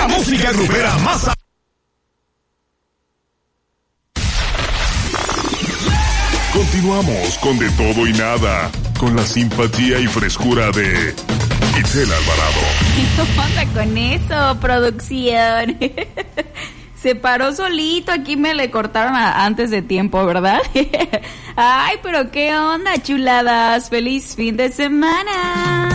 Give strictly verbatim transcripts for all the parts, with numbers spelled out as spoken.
La música grupera más... Continuamos con De Todo y Nada, con la simpatía y frescura de Itzel Alvarado. ¿Qué onda con eso, producción? Se paró solito, aquí me le cortaron a, antes de tiempo, ¿verdad? Ay, pero qué onda, chuladas. Feliz fin de semana.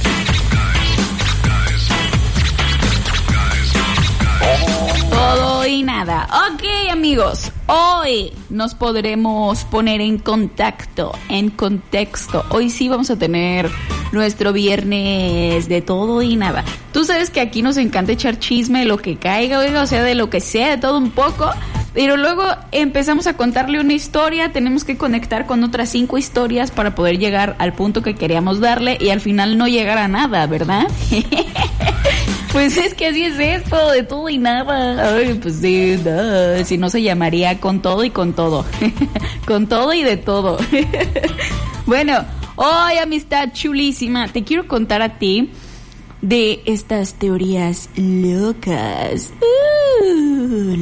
Todo y nada. Ok, amigos, hoy nos podremos poner en contacto, en contexto. Hoy sí vamos a tener nuestro viernes de todo y nada. Tú sabes que aquí nos encanta echar chisme, lo que caiga, oiga, o sea, de lo que sea, de todo un poco. Pero luego empezamos a contarle una historia, tenemos que conectar con otras cinco historias para poder llegar al punto que queríamos darle y al final no llegar a nada, ¿verdad? Pues es que así es esto, de todo y nada. Ay, pues sí, no, si no se llamaría Con Todo y Con Todo. Con todo y de todo. Bueno, hoy, amistad chulísima, te quiero contar a ti de estas teorías locas. Uh,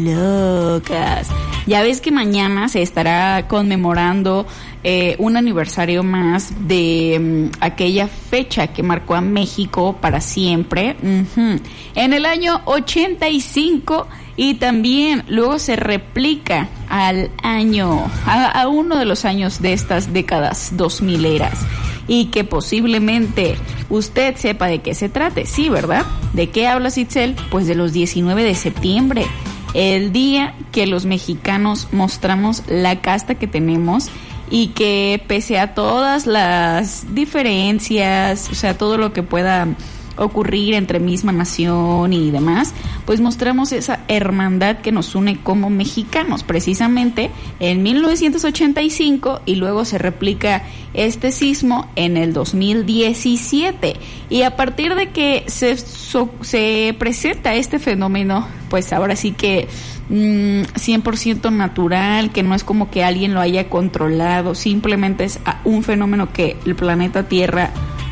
locas. Ya ves que mañana se estará conmemorando eh, un aniversario más de um, aquella fecha que marcó a México para siempre. Uh-huh. En el año ochenta y cinco, y también luego se replica al año, a, a uno de los años de estas décadas dos mileras. Y que posiblemente usted sepa de qué se trate, sí, ¿verdad? ¿De qué hablas, Itzel? Pues de los diecinueve de septiembre, el día que los mexicanos mostramos la casta que tenemos y que pese a todas las diferencias, o sea, todo lo que pueda ocurrir entre misma nación y demás, pues mostramos esa hermandad que nos une como mexicanos, precisamente en mil novecientos ochenta y cinco, y luego se replica este sismo en el dos mil diecisiete, y a partir de que se, so, se presenta este fenómeno, pues ahora sí que mmm, cien por ciento natural, que no es como que alguien lo haya controlado, simplemente es un fenómeno que el planeta Tierra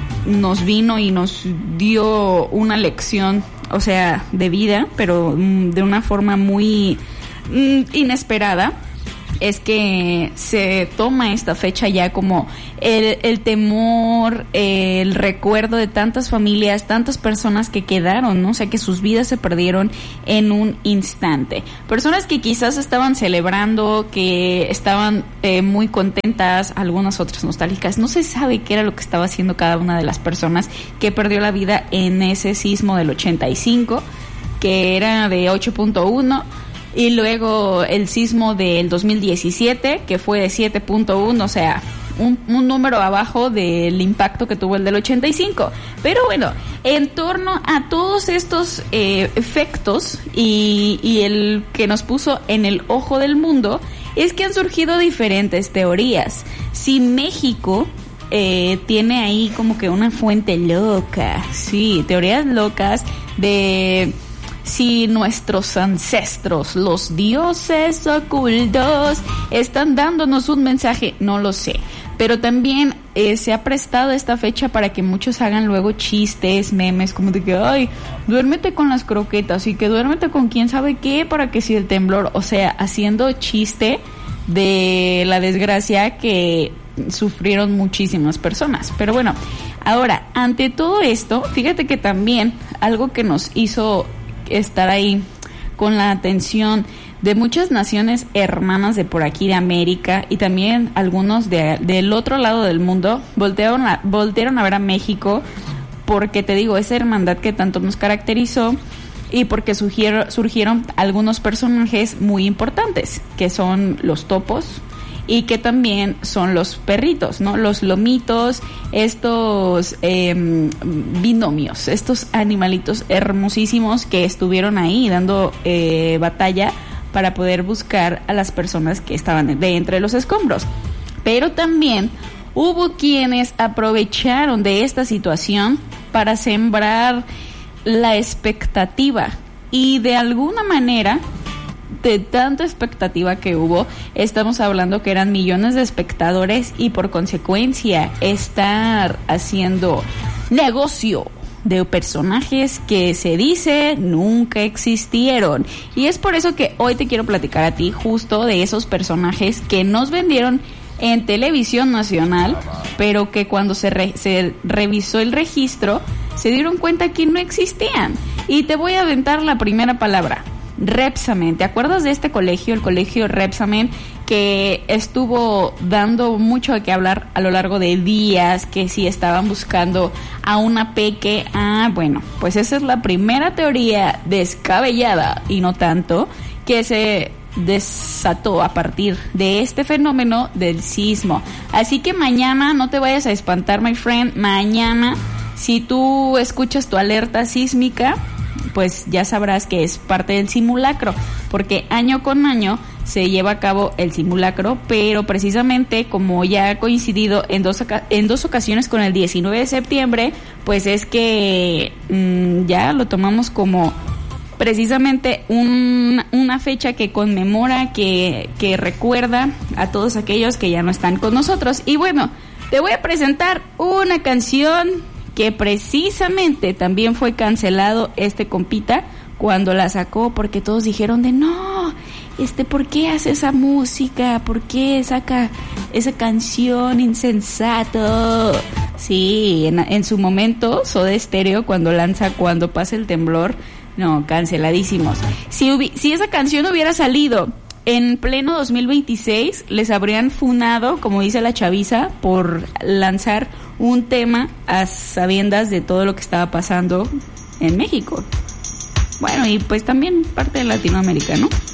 nos vino y nos dio una lección, o sea, de vida, pero mm, de una forma muy mm, inesperada. Es que se toma esta fecha ya como el, el temor, el recuerdo de tantas familias, tantas personas que quedaron, ¿no? O sea, que sus vidas se perdieron en un instante. Personas que quizás estaban celebrando, que estaban eh, muy contentas, algunas otras nostálgicas. No se sabe qué era lo que estaba haciendo cada una de las personas que perdió la vida en ese sismo del ochenta y cinco, que era de ocho punto uno. Y luego el sismo del dos mil diecisiete, que fue de siete punto uno, o sea, un, un número abajo del impacto que tuvo el del ochenta y cinco. Pero bueno, en torno a todos estos eh, efectos y, y el que nos puso en el ojo del mundo, es que han surgido diferentes teorías. Si México eh, tiene ahí como que una fuente loca, sí, teorías locas de... si nuestros ancestros, los dioses ocultos, están dándonos un mensaje, no lo sé. Pero también eh, se ha prestado esta fecha para que muchos hagan luego chistes, memes, como de que, ay, duérmete con las croquetas y que duérmete con quién sabe qué para que si el temblor, o sea, haciendo chiste de la desgracia que sufrieron muchísimas personas. Pero bueno, ahora, ante todo esto, fíjate que también algo que nos hizo estar ahí con la atención de muchas naciones hermanas de por aquí de América y también algunos de, del otro lado del mundo voltearon a, voltearon a ver a México, porque te digo, esa hermandad que tanto nos caracterizó y porque surgieron, surgieron algunos personajes muy importantes, que son los topos y que también son los perritos, ¿no? Los lomitos, estos eh, binomios, estos animalitos hermosísimos que estuvieron ahí dando eh, batalla para poder buscar a las personas que estaban de entre los escombros. Pero también hubo quienes aprovecharon de esta situación para sembrar la expectativa y de alguna manera, de tanta expectativa que hubo, estamos hablando que eran millones de espectadores y por consecuencia estar haciendo negocio de personajes que se dice nunca existieron. Y es por eso que hoy te quiero platicar a ti justo de esos personajes que nos vendieron en televisión nacional, pero que cuando se, re- se revisó el registro se dieron cuenta que no existían. Y te voy a aventar la primera palabra: Repsamen. ¿Te acuerdas de este colegio, el colegio Repsamen, que estuvo dando mucho de qué hablar a lo largo de días, que si estaban buscando a una peque? Ah, bueno, pues esa es la primera teoría descabellada, y no tanto, que se desató a partir de este fenómeno del sismo. Así que mañana no te vayas a espantar, my friend. Mañana, si tú escuchas tu alerta sísmica, pues ya sabrás que es parte del simulacro, porque año con año se lleva a cabo el simulacro, pero precisamente como ya ha coincidido en dos, en dos ocasiones con el diecinueve de septiembre, pues es que mmm, ya lo tomamos como precisamente un, una fecha que conmemora, que, que recuerda a todos aquellos que ya no están con nosotros. Y bueno, te voy a presentar una canción que precisamente también fue cancelado este compita cuando la sacó, porque todos dijeron de no, este, ¿por qué hace esa música? ¿Por qué saca esa canción insensato? Sí, en, en su momento Soda Stereo cuando lanza Cuando pasa el temblor, no, canceladísimos. Si, hubi- si esa canción hubiera salido en pleno dos mil veintiséis, les habrían funado, como dice la chaviza, por lanzar un tema a sabiendas de todo lo que estaba pasando en México. Bueno, y pues también parte de Latinoamérica, ¿no?